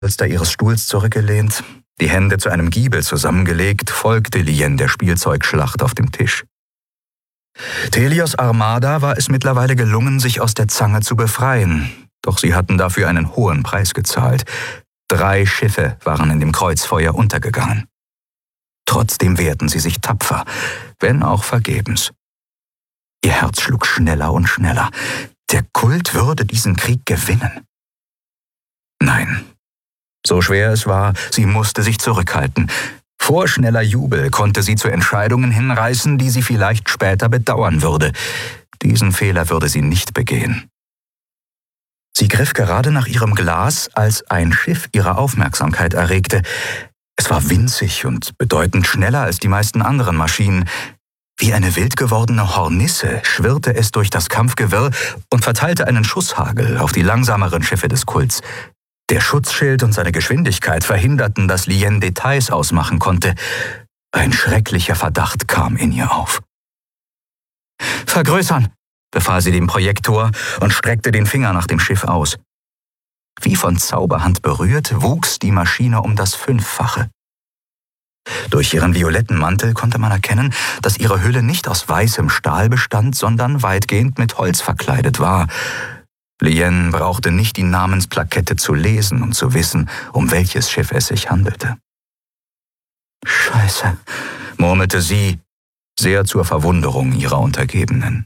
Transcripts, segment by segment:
Polster ihres Stuhls zurückgelehnt, die Hände zu einem Giebel zusammengelegt, folgte Lien der Spielzeugschlacht auf dem Tisch. Thelios Armada war es mittlerweile gelungen, sich aus der Zange zu befreien, doch sie hatten dafür einen hohen Preis gezahlt. 3 Schiffe waren in dem Kreuzfeuer untergegangen. Trotzdem wehrten sie sich tapfer, wenn auch vergebens. Ihr Herz schlug schneller und schneller. Der Kult würde diesen Krieg gewinnen. Nein, so schwer es war, sie musste sich zurückhalten. Vorschneller Jubel konnte sie zu Entscheidungen hinreißen, die sie vielleicht später bedauern würde. Diesen Fehler würde sie nicht begehen. Sie griff gerade nach ihrem Glas, als ein Schiff ihre Aufmerksamkeit erregte. Es war winzig und bedeutend schneller als die meisten anderen Maschinen. Wie eine wild gewordene Hornisse schwirrte es durch das Kampfgewirr und verteilte einen Schusshagel auf die langsameren Schiffe des Kults. Der Schutzschild und seine Geschwindigkeit verhinderten, dass Lien Details ausmachen konnte. Ein schrecklicher Verdacht kam in ihr auf. »Vergrößern«, befahl sie dem Projektor und streckte den Finger nach dem Schiff aus. Wie von Zauberhand berührt, wuchs die Maschine um das 5-fache. Durch ihren violetten Mantel konnte man erkennen, dass ihre Hülle nicht aus weißem Stahl bestand, sondern weitgehend mit Holz verkleidet war. Lien brauchte nicht die Namensplakette zu lesen, um zu wissen, um welches Schiff es sich handelte. »Scheiße«, murmelte sie, sehr zur Verwunderung ihrer Untergebenen.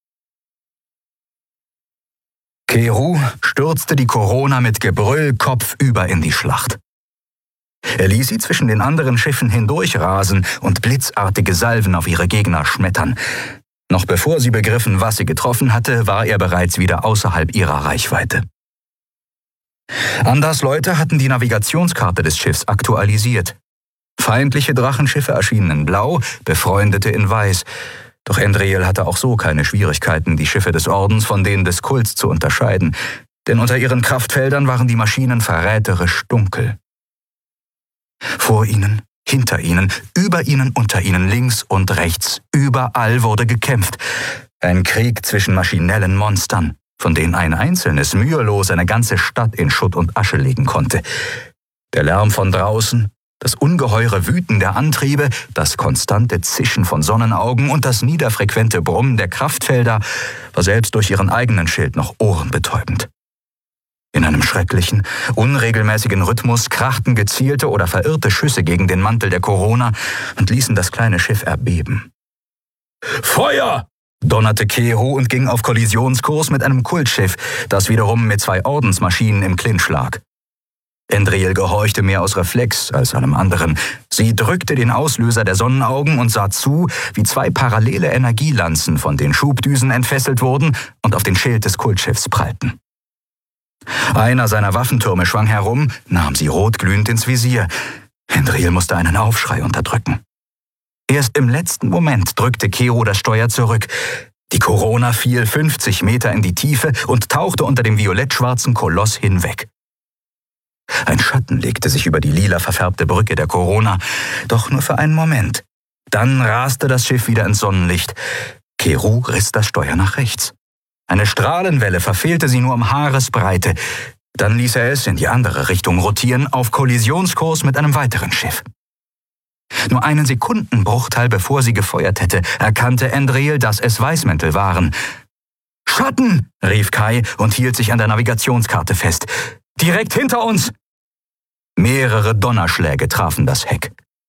Keru stürzte die Corona mit Gebrüll kopfüber in die Schlacht. Er ließ sie zwischen den anderen Schiffen hindurchrasen und blitzartige Salven auf ihre Gegner schmettern. Noch bevor sie begriffen, was sie getroffen hatte, war er bereits wieder außerhalb ihrer Reichweite. Andars Leute hatten die Navigationskarte des Schiffs aktualisiert. Feindliche Drachenschiffe erschienen in Blau, befreundete in Weiß. Doch Endriel hatte auch so keine Schwierigkeiten, die Schiffe des Ordens von denen des Kults zu unterscheiden, denn unter ihren Kraftfeldern waren die Maschinen verräterisch dunkel. Vor ihnen, hinter ihnen, über ihnen, unter ihnen, links und rechts, überall wurde gekämpft. Ein Krieg zwischen maschinellen Monstern, von denen ein einzelnes mühelos eine ganze Stadt in Schutt und Asche legen konnte. Der Lärm von draußen, das ungeheure Wüten der Antriebe, das konstante Zischen von Sonnenaugen und das niederfrequente Brummen der Kraftfelder war selbst durch ihren eigenen Schild noch ohrenbetäubend. In einem schrecklichen, unregelmäßigen Rhythmus krachten gezielte oder verirrte Schüsse gegen den Mantel der Corona und ließen das kleine Schiff erbeben. »Feuer!« donnerte Keru und ging auf Kollisionskurs mit einem Kultschiff, das wiederum mit 2 Ordensmaschinen im Clinch lag. Endriel gehorchte mehr aus Reflex als allem anderen. Sie drückte den Auslöser der Sonnenaugen und sah zu, wie 2 parallele Energielanzen von den Schubdüsen entfesselt wurden und auf den Schild des Kultschiffs prallten. Einer seiner Waffentürme schwang herum, nahm sie rotglühend ins Visier. Endriel musste einen Aufschrei unterdrücken. Erst im letzten Moment drückte Keru das Steuer zurück. Die Corona fiel 50 Meter in die Tiefe und tauchte unter dem violett-schwarzen Koloss hinweg. Ein Schatten legte sich über die lila verfärbte Brücke der Corona, doch nur für einen Moment. Dann raste das Schiff wieder ins Sonnenlicht. Keru riss das Steuer nach rechts. Eine Strahlenwelle verfehlte sie nur um Haaresbreite. Dann ließ er es in die andere Richtung rotieren, auf Kollisionskurs mit einem weiteren Schiff. Nur einen Sekundenbruchteil bevor sie gefeuert hätte, erkannte Endriel, dass es Weißmäntel waren. »Schatten!« rief Kai und hielt sich an der Navigationskarte fest. »Direkt hinter uns!« Mehrere Donnerschläge trafen das Heck.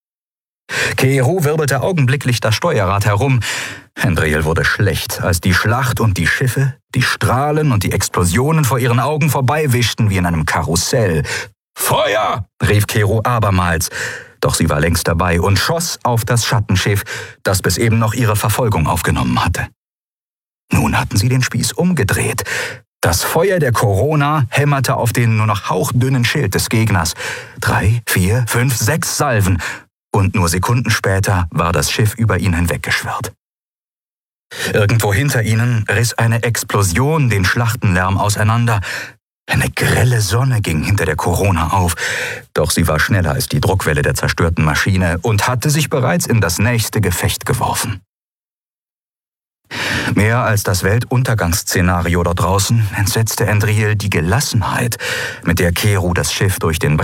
Keru wirbelte augenblicklich das Steuerrad herum. Endriel wurde schlecht, als die Schlacht und die Schiffe, die Strahlen und die Explosionen vor ihren Augen vorbeiwischten wie in einem Karussell. »Feuer!« rief Keru abermals. Doch sie war längst dabei und schoss auf das Schattenschiff, das bis eben noch ihre Verfolgung aufgenommen hatte. Nun hatten sie den Spieß umgedreht. Das Feuer der Corona hämmerte auf den nur noch hauchdünnen Schild des Gegners. 3, 4, 5, 6 Salven. Und nur Sekunden später war das Schiff über ihn hinweggeschwirrt. Irgendwo hinter ihnen riss eine Explosion den Schlachtenlärm auseinander. Eine grelle Sonne ging hinter der Corona auf, doch sie war schneller als die Druckwelle der zerstörten Maschine und hatte sich bereits in das nächste Gefecht geworfen. Mehr als das Weltuntergangsszenario dort draußen entsetzte Andriel die Gelassenheit, mit der Keru das Schiff durch den